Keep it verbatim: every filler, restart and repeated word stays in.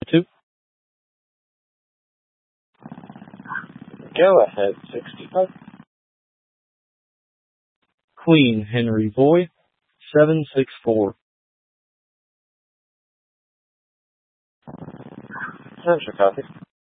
Two. Go ahead, sixty-five. Queen Henry Boy, seven six four. Central copy.